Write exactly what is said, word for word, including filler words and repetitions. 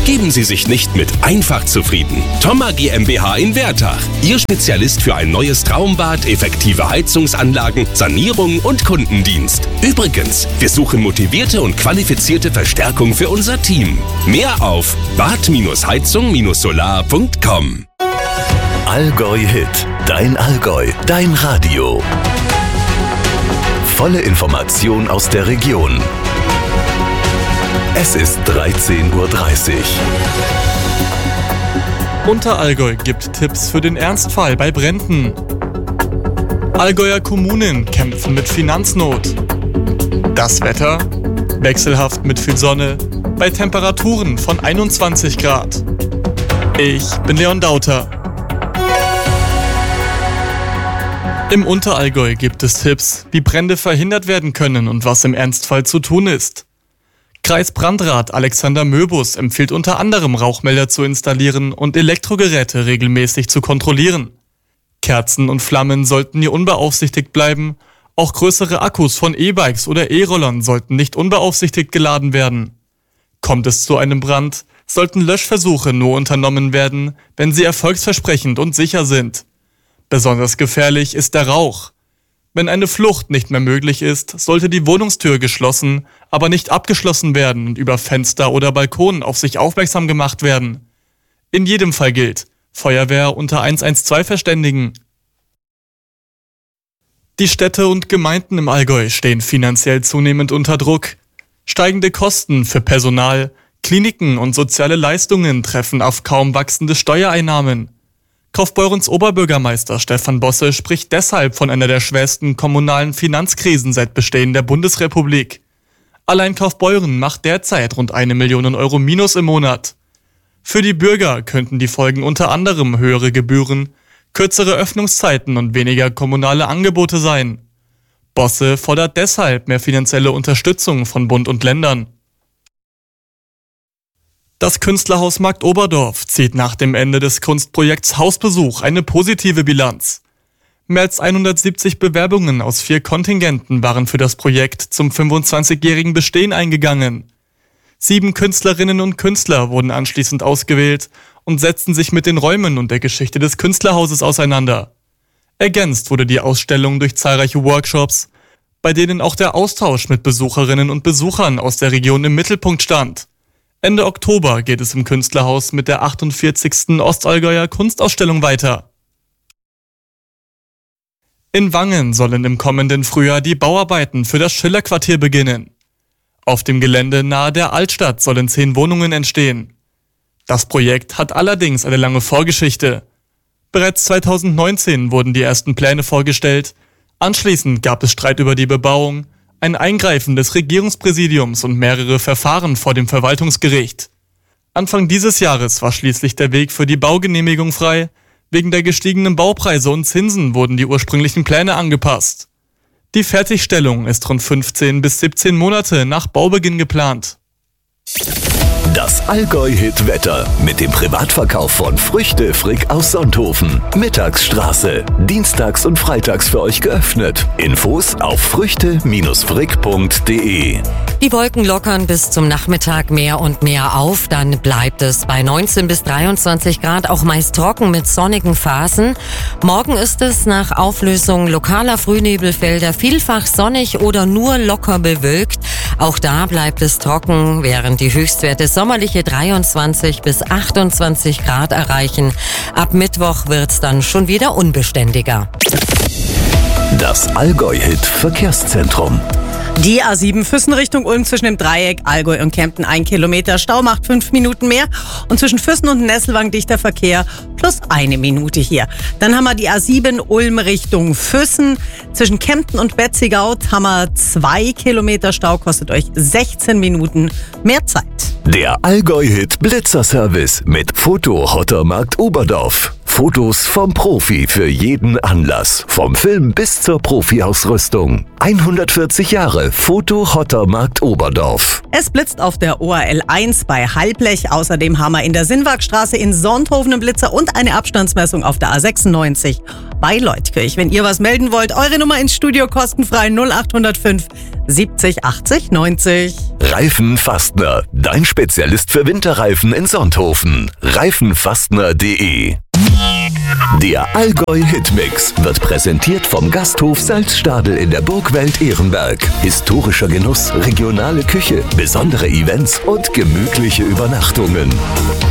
Geben Sie sich nicht mit einfach zufrieden. Thoma GmbH in Wertach. Ihr Spezialist für ein neues Traumbad, effektive Heizungsanlagen, Sanierung und Kundendienst. Übrigens, wir suchen motivierte und qualifizierte Verstärkung für unser Team. Mehr auf bad heizung solar punkt com. Allgäu Hit. Dein Allgäu. Dein Radio. Volle Information aus der Region. Es ist dreizehn Uhr dreißig. Unterallgäu gibt Tipps für den Ernstfall bei Bränden. Allgäuer Kommunen kämpfen mit Finanznot. Das Wetter? Wechselhaft mit viel Sonne, bei Temperaturen von einundzwanzig Grad. Ich bin Leon Dauter. Im Unterallgäu gibt es Tipps, wie Brände verhindert werden können und was im Ernstfall zu tun ist. Kreisbrandrat Alexander Möbus empfiehlt unter anderem Rauchmelder zu installieren und Elektrogeräte regelmäßig zu kontrollieren. Kerzen und Flammen sollten nie unbeaufsichtigt bleiben, auch größere Akkus von E-Bikes oder E-Rollern sollten nicht unbeaufsichtigt geladen werden. Kommt es zu einem Brand, sollten Löschversuche nur unternommen werden, wenn sie erfolgsversprechend und sicher sind. Besonders gefährlich ist der Rauch. Wenn eine Flucht nicht mehr möglich ist, sollte die Wohnungstür geschlossen, aber nicht abgeschlossen werden und über Fenster oder Balkon auf sich aufmerksam gemacht werden. In jedem Fall gilt: Feuerwehr unter eins eins zwei verständigen. Die Städte und Gemeinden im Allgäu stehen finanziell zunehmend unter Druck. Steigende Kosten für Personal, Kliniken und soziale Leistungen treffen auf kaum wachsende Steuereinnahmen. Kaufbeurens Oberbürgermeister Stefan Bosse spricht deshalb von einer der schwersten kommunalen Finanzkrisen seit Bestehen der Bundesrepublik. Allein Kaufbeuren macht derzeit rund eine Million Euro Minus im Monat. Für die Bürger könnten die Folgen unter anderem höhere Gebühren, kürzere Öffnungszeiten und weniger kommunale Angebote sein. Bosse fordert deshalb mehr finanzielle Unterstützung von Bund und Ländern. Das Künstlerhaus Marktoberdorf zieht nach dem Ende des Kunstprojekts Hausbesuch eine positive Bilanz. Mehr als hundertsiebzig Bewerbungen aus vier Kontingenten waren für das Projekt zum fünfundzwanzigjährigen Bestehen eingegangen. Sieben Künstlerinnen und Künstler wurden anschließend ausgewählt und setzten sich mit den Räumen und der Geschichte des Künstlerhauses auseinander. Ergänzt wurde die Ausstellung durch zahlreiche Workshops, bei denen auch der Austausch mit Besucherinnen und Besuchern aus der Region im Mittelpunkt stand. Ende Oktober geht es im Künstlerhaus mit der achtundvierzigsten Ostallgäuer Kunstausstellung weiter. In Wangen sollen im kommenden Frühjahr die Bauarbeiten für das Schillerquartier beginnen. Auf dem Gelände nahe der Altstadt sollen zehn Wohnungen entstehen. Das Projekt hat allerdings eine lange Vorgeschichte. Bereits zweitausendneunzehn wurden die ersten Pläne vorgestellt. Anschließend gab es Streit über die Bebauung, ein Eingreifen des Regierungspräsidiums und mehrere Verfahren vor dem Verwaltungsgericht. Anfang dieses Jahres war schließlich der Weg für die Baugenehmigung frei. Wegen der gestiegenen Baupreise und Zinsen wurden die ursprünglichen Pläne angepasst. Die Fertigstellung ist rund fünfzehn bis siebzehn Monate nach Baubeginn geplant. Das Allgäu-Hit-Wetter mit dem Privatverkauf von Früchte Frick aus Sonthofen. Mittagsstraße. Dienstags und freitags für euch geöffnet. Infos auf früchte frick punkt de. Die Wolken lockern bis zum Nachmittag mehr und mehr auf. Dann bleibt es bei neunzehn bis dreiundzwanzig Grad, auch meist trocken mit sonnigen Phasen. Morgen ist es nach Auflösung lokaler Frühnebelfelder vielfach sonnig oder nur locker bewölkt. Auch da bleibt es trocken, während die Höchstwerte sommerliche dreiundzwanzig bis achtundzwanzig Grad erreichen. Ab Mittwoch wird's dann schon wieder unbeständiger. Das Allgäu-Hit Verkehrszentrum. Die A sieben Füssen Richtung Ulm zwischen dem Dreieck Allgäu und Kempten ein Kilometer. Stau macht fünf Minuten mehr. Und zwischen Füssen und Nesselwang dichter Verkehr plus eine Minute hier. Dann haben wir die A sieben Ulm Richtung Füssen. Zwischen Kempten und Betzigaut haben wir zwei Kilometer Stau. Kostet euch sechzehn Minuten mehr Zeit. Der Allgäu-Hit Blitzerservice mit Foto Hotter Marktoberdorf. Fotos vom Profi für jeden Anlass. Vom Film bis zur Profi-Ausrüstung. hundertvierzig Jahre Foto-Hottermarkt Oberdorf. Es blitzt auf der O R L eins bei Hallblech. Außerdem haben wir in der Sinnwagstraße in Sonthofen einen Blitzer und eine Abstandsmessung auf der A sechsundneunzig bei Leutkirch. Wenn ihr was melden wollt, eure Nummer ins Studio kostenfrei null acht null fünf siebzig achtzig neunzig. Reifenfastner, dein Spezialist für Winterreifen in Sonthofen. reifenfastner punkt de. Der Allgäu Hitmix wird präsentiert vom Gasthof Salzstadel in der Burgwelt Ehrenberg. Historischer Genuss, regionale Küche, besondere Events und gemütliche Übernachtungen.